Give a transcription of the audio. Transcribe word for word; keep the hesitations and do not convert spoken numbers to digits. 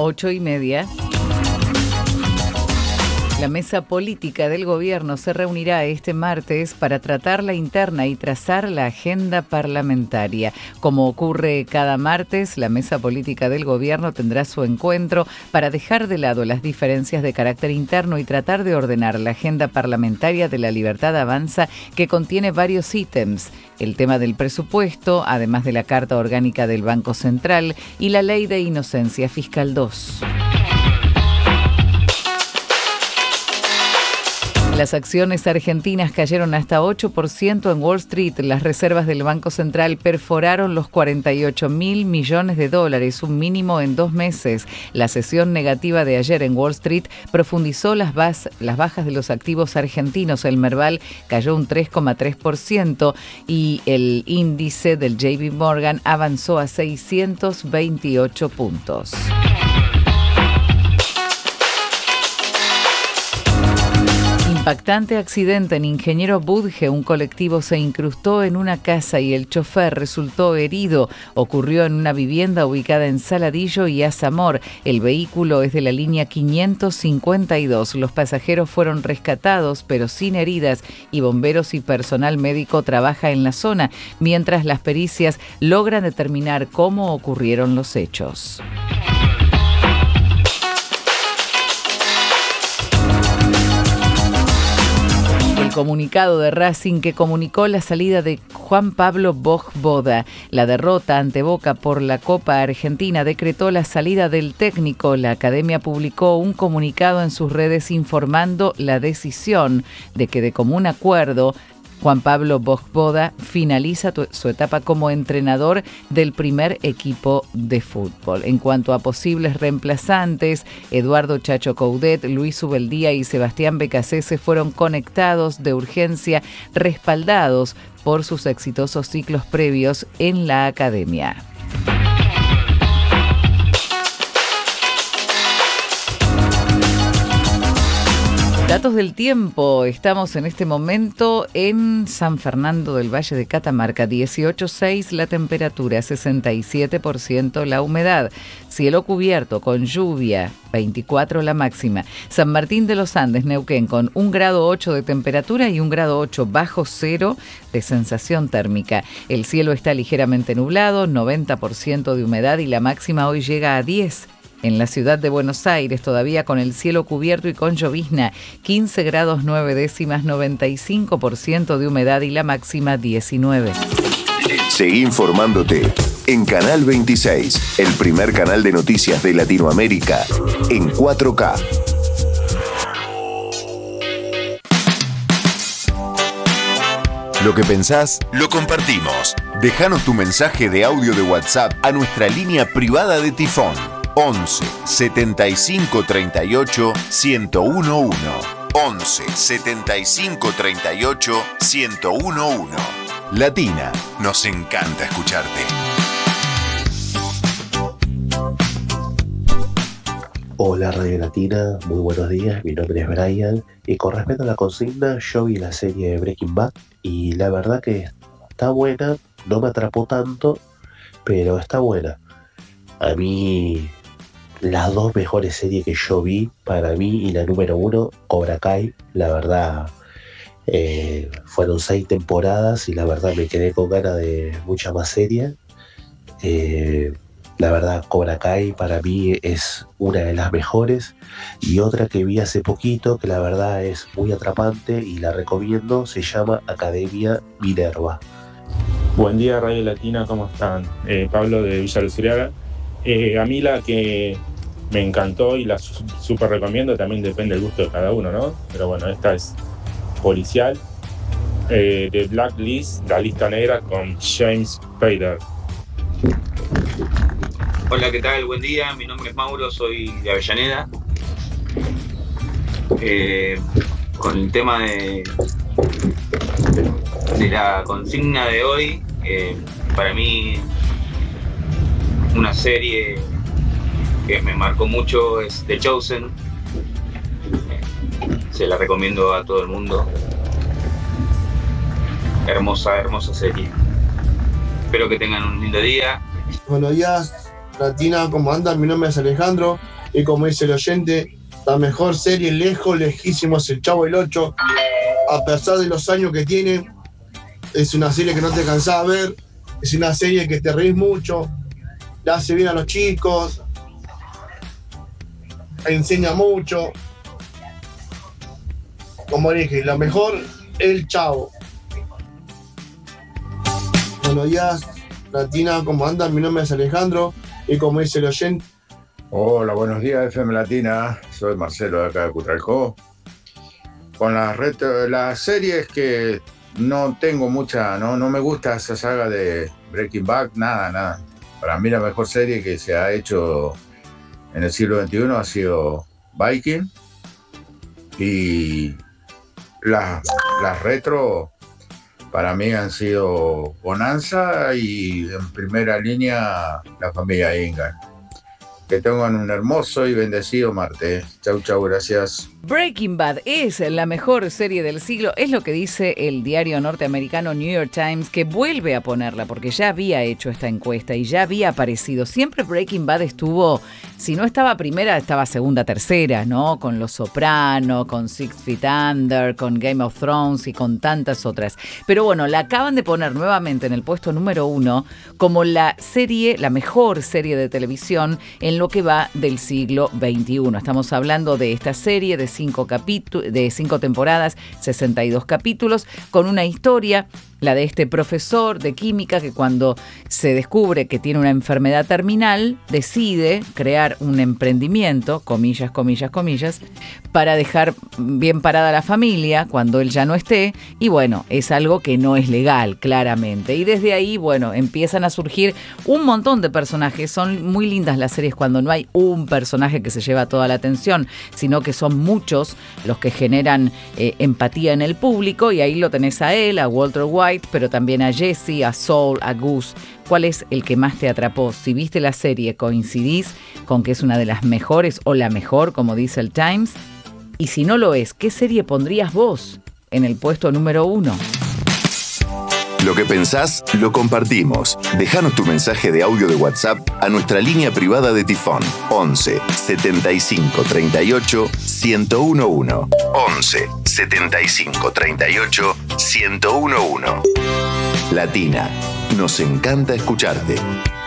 ocho y media. La mesa política del gobierno se reunirá este martes para tratar la interna y trazar la agenda parlamentaria. Como ocurre cada martes, la mesa política del gobierno tendrá su encuentro para dejar de lado las diferencias de carácter interno y tratar de ordenar la agenda parlamentaria de La Libertad Avanza, que contiene varios ítems: el tema del presupuesto, además de la Carta Orgánica del Banco Central y la Ley de Inocencia Fiscal dos. Las acciones argentinas cayeron hasta ocho por ciento en Wall Street. Las reservas del Banco Central perforaron los cuarenta y ocho mil millones de dólares, un mínimo en dos meses. La sesión negativa de ayer en Wall Street profundizó las, bas- las bajas de los activos argentinos. El Merval cayó un tres coma tres por ciento y el índice del J P Morgan avanzó a seiscientos veintiocho puntos. Impactante accidente en Ingeniero Budge. Un colectivo se incrustó en una casa y el chofer resultó herido. Ocurrió en una vivienda ubicada en Saladillo y Azamor. El vehículo es de la línea quinientos cincuenta y dos. Los pasajeros fueron rescatados, pero sin heridas, y bomberos y personal médico trabaja en la zona, mientras las pericias logran determinar cómo ocurrieron los hechos. El comunicado de Racing que comunicó la salida de Juan Pablo Bosch-Boda. La derrota ante Boca por la Copa Argentina decretó la salida del técnico. La academia publicó un comunicado en sus redes informando la decisión de que, de común acuerdo, Juan Pablo Bosch-Boda finaliza tu, su etapa como entrenador del primer equipo de fútbol. En cuanto a posibles reemplazantes, Eduardo Chacho Coudet, Luis Ubeldía y Sebastián Becasese fueron conectados de urgencia, respaldados por sus exitosos ciclos previos en la academia. Datos del tiempo. Estamos en este momento en San Fernando del Valle de Catamarca. dieciocho coma seis la temperatura, sesenta y siete por ciento la humedad. Cielo cubierto con lluvia, veinticuatro la máxima. San Martín de los Andes, Neuquén, con un grado ocho de temperatura y un grado ocho bajo cero de sensación térmica. El cielo está ligeramente nublado, noventa por ciento de humedad y la máxima hoy llega a diez. En la ciudad de Buenos Aires, todavía con el cielo cubierto y con llovizna, quince grados nueve décimas, noventa y cinco por ciento de humedad y la máxima diecinueve. Seguí informándote en Canal veintiséis, el primer canal de noticias de Latinoamérica, en cuatro K. Lo que pensás, lo compartimos. Déjanos tu mensaje de audio de WhatsApp a nuestra línea privada de Tifón. once setenta y cinco treinta y ocho ciento uno. once setenta y cinco treinta y ocho ciento uno. Latina, nos encanta escucharte. Hola Radio Latina, muy buenos días, mi nombre es Brian y con respecto a la consigna, yo vi la serie Breaking Bad y la verdad que está buena, no me atrapó tanto, pero está buena. A mí, las dos mejores series que yo vi, para mí, y la número uno, Cobra Kai, la verdad, eh, fueron seis temporadas y la verdad me quedé con ganas de mucha más serie. Eh, la verdad, Cobra Kai para mí es una de las mejores. Y otra que vi hace poquito, que la verdad es muy atrapante y la recomiendo, se llama Academia Minerva. Buen día Radio Latina, ¿cómo están? Eh, Pablo de Villa Luzuriaga. Eh, a mí la que me encantó y la su- super recomiendo, también depende del gusto de cada uno, ¿no? Pero bueno, esta es policial, eh, de Blacklist, la lista negra, con James Spader. Hola, ¿qué tal? Buen día, mi nombre es Mauro, soy de Avellaneda. Eh, con el tema de, de la consigna de hoy, eh, para mí una serie que me marcó mucho es The Chosen. Se la recomiendo a todo el mundo. Hermosa, hermosa serie. Espero que tengan un lindo día. Buenos días, Latina, ¿cómo andan? Mi nombre es Alejandro. y como dice el oyente, la mejor serie lejos, lejísimo es El Chavo del Ocho. A pesar de los años que tiene, es una serie que no te cansás de ver, es una serie que te reís mucho, le hace bien a los chicos, enseña mucho. Como dije, la mejor, El Chavo. Buenos días, Latina, ¿cómo andan? Mi nombre es Alejandro y como dice el oyente... Hola, buenos días, F M Latina. Soy Marcelo de acá de Cutralcó. Con las, ret- las series que no tengo mucha, no, no me gusta esa saga de Breaking Bad, nada, nada. Para mí la mejor serie que se ha hecho en el siglo veintiuno ha sido Viking. Y las, las retro para mí han sido Bonanza y en primera línea la familia Ingalls. Que tengan un hermoso y bendecido martes. Chau, chau, gracias. Breaking Bad es la mejor serie del siglo, es lo que dice el diario norteamericano New York Times, que vuelve a ponerla porque ya había hecho esta encuesta y ya había aparecido. Siempre Breaking Bad estuvo, si no estaba primera, estaba segunda, tercera, ¿no? Con Los Soprano, con Six Feet Under, con Game of Thrones y con tantas otras. Pero bueno, la acaban de poner nuevamente en el puesto número uno como la serie, la mejor serie de televisión en lo que va del siglo veintiuno. Estamos hablando de esta serie de cinco capítulos, de cinco temporadas, sesenta y dos capítulos, con una historia, la de este profesor de química que cuando se descubre que tiene una enfermedad terminal, decide crear un emprendimiento, comillas, comillas, comillas, para dejar bien parada a la familia cuando él ya no esté, y bueno, es algo que no es legal, claramente. Y desde ahí, bueno, empiezan a surgir un montón de personajes. Son muy lindas las series cuando no hay un personaje que se lleva toda la atención, sino que son muchos los que generan eh, empatía en el público, y ahí lo tenés a él, a Walter White, pero también a Jesse, a Saul, a Gus. ¿Cuál es el que más te atrapó? Si viste la serie, ¿coincidís con que es una de las mejores o la mejor, como dice el Times? Y si no lo es, ¿qué serie pondrías vos en el puesto número uno? Lo que pensás, lo compartimos. Déjanos tu mensaje de audio de WhatsApp a nuestra línea privada de Tifón. once setenta y cinco treinta y ocho ciento once. once setenta y cinco treinta y ocho ciento once. Latina, nos encanta escucharte.